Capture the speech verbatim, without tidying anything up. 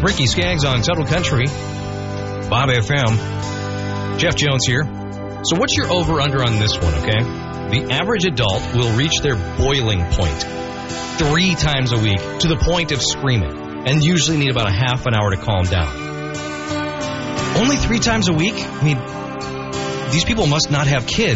Ricky Skaggs on Total Country, Bob F M. Jeff Jones here. So what's your over-under on this one, okay? The average adult will reach their boiling point three times a week to the point of screaming and usually need about a half an hour to calm down. Only three times a week? I mean, these people must not have kids.